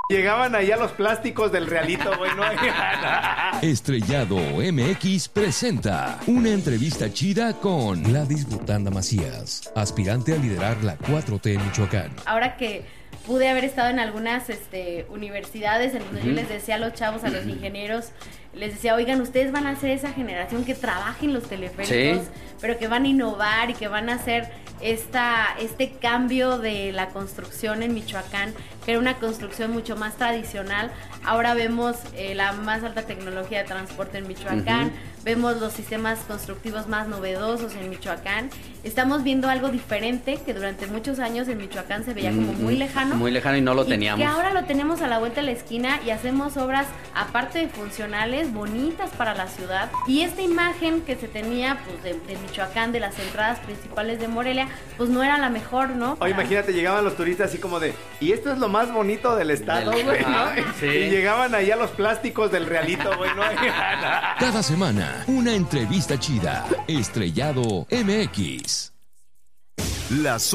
Llegaban ahí a los plásticos del realito, güey, ¿no? Estrellado MX presenta una entrevista chida con Gladys Butanda Macías, aspirante a liderar la 4T en Michoacán. Ahora que pude haber estado en algunas universidades en donde yo les decía a los chavos, a los ingenieros, les decía, oigan, ustedes van a ser esa generación que trabaja en los teleféricos, pero que van a innovar y que van a hacer este cambio de la construcción en Michoacán, que era una construcción mucho más tradicional. Ahora vemos la más alta tecnología de transporte en Michoacán, vemos los sistemas constructivos más novedosos en Michoacán. Estamos viendo algo diferente que durante muchos años en Michoacán se veía como muy lejano. Muy lejano y no lo teníamos. Que ahora lo tenemos a la vuelta de la esquina y hacemos obras, aparte de funcionales, bonitas para la ciudad. Y esta imagen que se tenía pues de Michoacán, de las entradas principales de Morelia, pues no era la mejor, ¿no? Oye, imagínate, llegaban los turistas así como de, y esto es lo más bonito del estado, güey, ¿no? Sí. Y llegaban ahí a los plásticos del realito, güey, ¿no? Cada semana, una entrevista chida. Estrellado MX. Las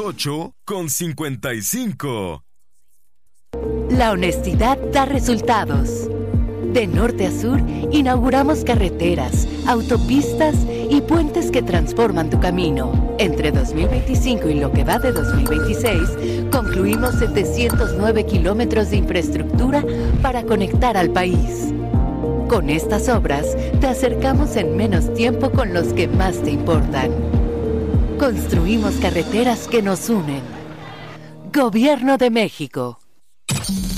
8:55. La honestidad da resultados. De norte a sur, inauguramos carreteras, autopistas y puentes que transforman tu camino. Entre 2025 y lo que va de 2026, concluimos 709 kilómetros de infraestructura para conectar al país. Con estas obras, te acercamos en menos tiempo con los que más te importan. Construimos carreteras que nos unen. Gobierno de México.